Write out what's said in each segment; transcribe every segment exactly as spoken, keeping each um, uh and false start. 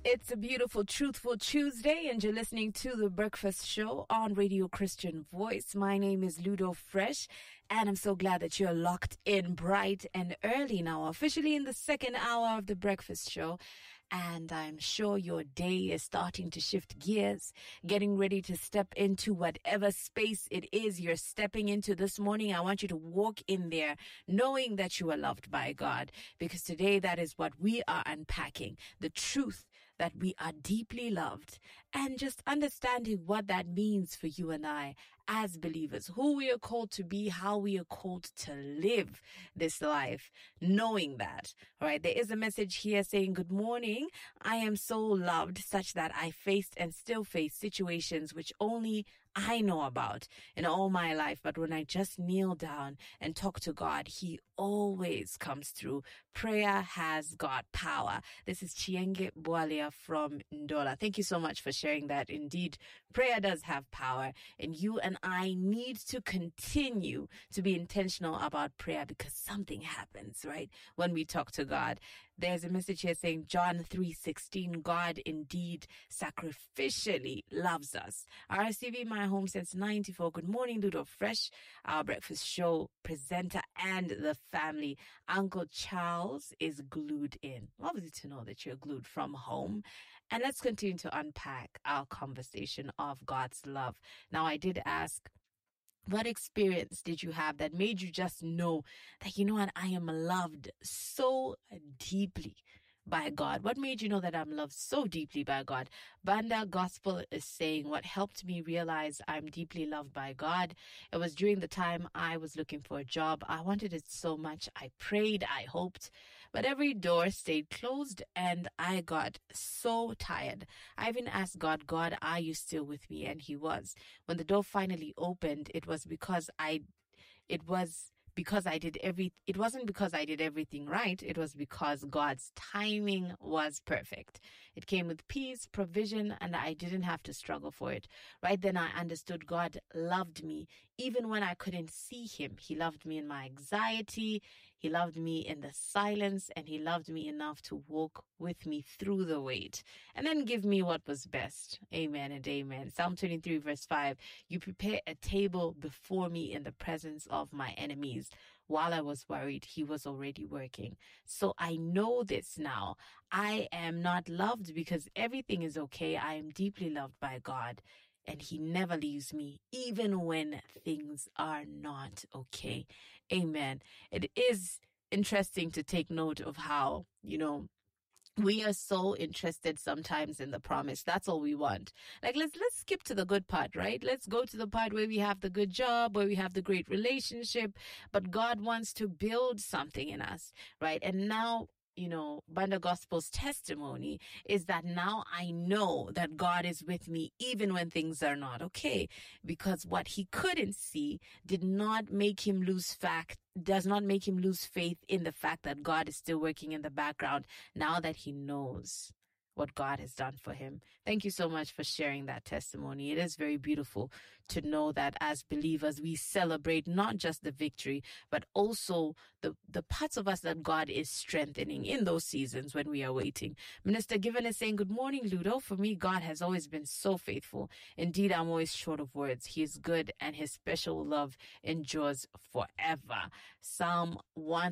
It's a beautiful, truthful Tuesday, and you're listening to The Breakfast Show on Radio Christian Voice. My name is Ludo Fresh, and I'm so glad that you're locked in bright and early now, officially in the second hour of The Breakfast Show. And I'm sure your day is starting to shift gears, getting ready to step into whatever space it is you're stepping into this morning. I want you to walk in there knowing that you are loved by God, because today that is what we are unpacking, the truth that we are deeply loved, and just understanding what that means for you and I as believers, who we are called to be, how we are called to live this life, knowing that. All right, there is a message here saying, good morning. I am so loved such that I faced and still face situations which only I know about in all my life. But when I just kneel down and talk to God, He always comes through. Prayer has got power. This is Chienge Boalia from Ndola. Thank you so much for sharing that. Indeed, prayer does have power, and you and I need to continue to be intentional about prayer, because something happens, right, when we talk to God. There's a message here saying, John three sixteen, God indeed sacrificially loves us. R C V, my home since ninety-four. Good morning, Ludo Fresh, our breakfast show presenter and the family. Uncle Charles is glued in. Lovely to know that you're glued from home. And let's continue to unpack our conversation of God's love. Now, I did ask, what experience did you have that made you just know that, you know what, I am loved so deeply by God? What made you know that I'm loved so deeply by God? Banda Gospel is saying, what helped me realize I'm deeply loved by God, it was during the time I was looking for a job. I wanted it so much. I prayed, I hoped, but every door stayed closed and I got so tired. I even asked God, God, are you still with me? And He was. When the door finally opened, it was because I, it was because I did every, it wasn't because I did everything right. It was because God's timing was perfect. It came with peace, provision, and I didn't have to struggle for it. Right then I understood God loved me even when I couldn't see Him. He loved me in my anxiety. He loved me in the silence, and He loved me enough to walk with me through the wait and then give me what was best. Amen and amen. Psalm twenty-three verse five, you prepare a table before me in the presence of my enemies. While I was worried, He was already working. So I know this now. I am not loved because everything is okay. I am deeply loved by God, and He never leaves me, even when things are not okay. Amen. It is interesting to take note of how, you know, we are so interested sometimes in the promise. That's all we want. Like, let's let's skip to the good part, right? Let's go to the part where we have the good job, where we have the great relationship. But God wants to build something in us, right? And now, you know, Banda Gospel's testimony is that now I know that God is with me even when things are not okay, because what he couldn't see did not make him lose fact, does not make him lose faith in the fact that God is still working in the background now that he knows what God has done for him. Thank you so much for sharing that testimony. It is very beautiful to know that as believers, we celebrate not just the victory, but also the, the parts of us that God is strengthening in those seasons when we are waiting. Minister Given is saying, good morning, Ludo. For me, God has always been so faithful. Indeed, I'm always short of words. He is good and his special love endures forever. Psalm one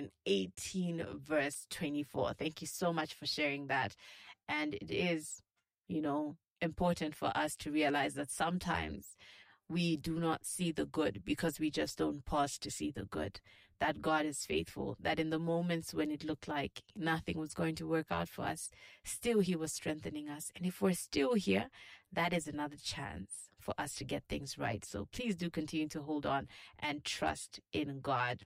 eighteen verse twenty-four. Thank you so much for sharing that. And it is, you know, important for us to realize that sometimes we do not see the good because we just don't pause to see the good. That God is faithful, that in the moments when it looked like nothing was going to work out for us, still he was strengthening us. And if we're still here, that is another chance for us to get things right. So please do continue to hold on and trust in God.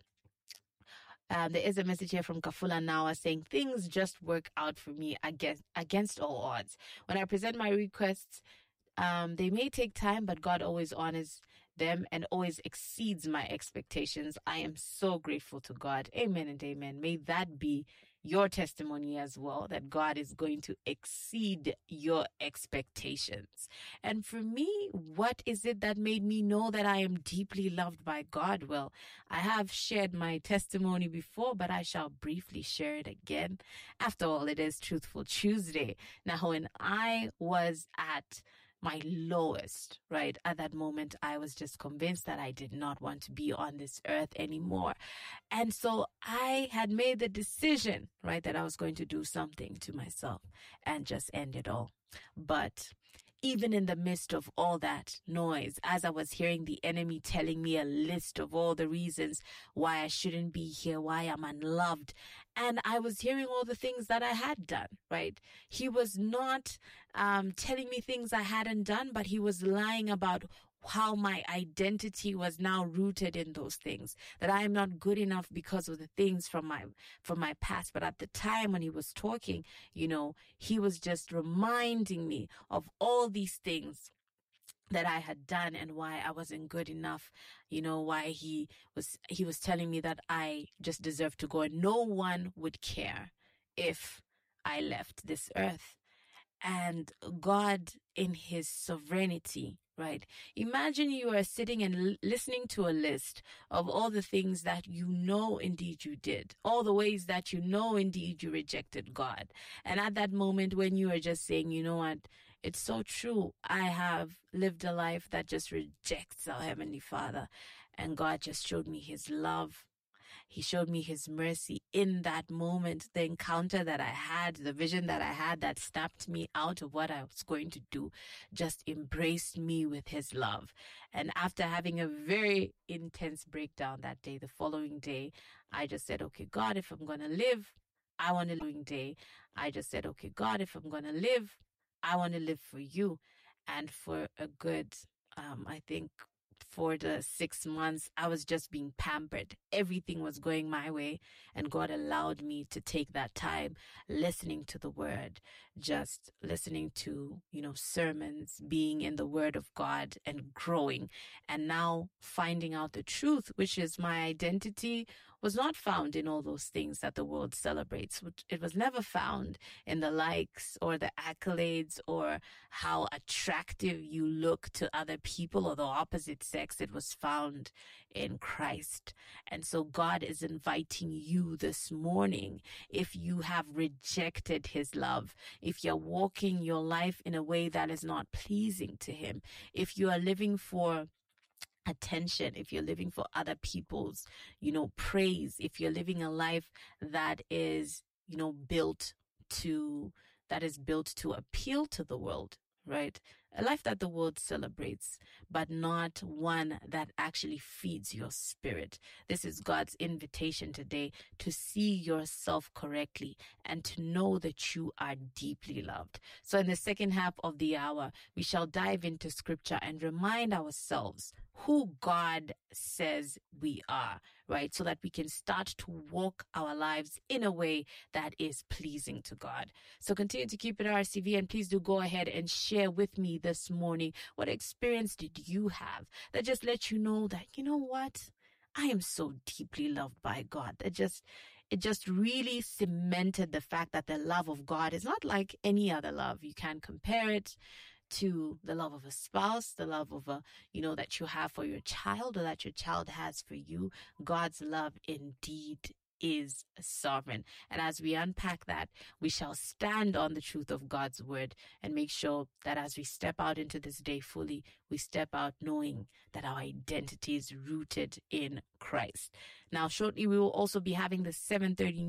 Um, there is a message here from Kafula Nawa saying, things just work out for me against, against all odds. When I present my requests, um, they may take time, but God always honors them and always exceeds my expectations. I am so grateful to God. Amen and amen. May that be your testimony as well, that God is going to exceed your expectations. And for me, what is it that made me know that I am deeply loved by God? Well, I have shared my testimony before, but I shall briefly share it again. After all, it is Truthful Tuesday. Now, when I was at my lowest, right? At that moment, I was just convinced that I did not want to be on this earth anymore. And so I had made the decision, right, that I was going to do something to myself and just end it all. But even in the midst of all that noise, as I was hearing the enemy telling me a list of all the reasons why I shouldn't be here, why I'm unloved, and I was hearing all the things that I had done, right? He was not um, telling me things I hadn't done, but he was lying about how my identity was now rooted in those things, that I am not good enough because of the things from my from my past. But at the time when he was talking, you know, he was just reminding me of all these things that I had done and why I wasn't good enough, you know, why he was he was telling me that I just deserved to go and no one would care if I left this earth. And God, in his sovereignty, right? Imagine you are sitting and l- listening to a list of all the things that you know indeed you did, all the ways that you know indeed you rejected God. And at that moment when you are just saying, you know what, it's so true. I have lived a life that just rejects our Heavenly Father. And God just showed me his love. He showed me his mercy in that moment, the encounter that I had, the vision that I had that snapped me out of what I was going to do, just embraced me with his love. And after having a very intense breakdown that day, the following day, I just said, okay, God, if I'm going to live, I want to live. Day, I just said, okay, God, if I'm going to live, I want to live for you. And for a good, um, I think, for the six months, I was just being pampered. Everything was going my way. And God allowed me to take that time listening to the word, just listening to, you know, sermons, being in the word of God and growing. And now finding out the truth, which is my identity was not found in all those things that the world celebrates. It was never found in the likes or the accolades or how attractive you look to other people or the opposite sex. It was found in Christ. And so God is inviting you this morning, if you have rejected his love, if you're walking your life in a way that is not pleasing to him, if you are living for attention, if you're living for other people's, you know, praise, if you're living a life that is, you know, built to, that is built to appeal to the world, right? A life that the world celebrates, but not one that actually feeds your spirit. This is God's invitation today to see yourself correctly and to know that you are deeply loved. So in the second half of the hour, we shall dive into scripture and remind ourselves who God says we are, right? So that we can start to walk our lives in a way that is pleasing to God. So continue to keep it R C V, and please do go ahead and share with me this morning, what experience did you have that just let you know that, you know what, I am so deeply loved by God. That just, it just really cemented the fact that the love of God is not like any other love. You can't compare it to the love of a spouse, the love of a, you know, that you have for your child or that your child has for you. God's love indeed is sovereign. And as we unpack that, we shall stand on the truth of God's word and make sure that as we step out into this day fully, we step out knowing that our identity is rooted in Christ. Now, shortly, we will also be having the seven thirty